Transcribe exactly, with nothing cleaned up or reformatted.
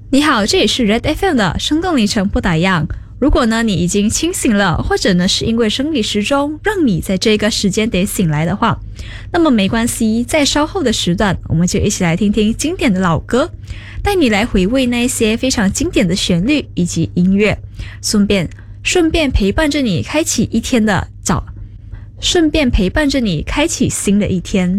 你好，这里是 Red F M 的生动里程不打烊。如果呢你已经清醒了，或者呢是因为生理时钟让你在这个时间点醒来的话，那么没关系，在稍后的时段我们就一起来听听经典的老歌，带你来回味那些非常经典的旋律以及音乐，顺便顺便陪伴着你开启一天的早，顺便陪伴着你开启新的一天。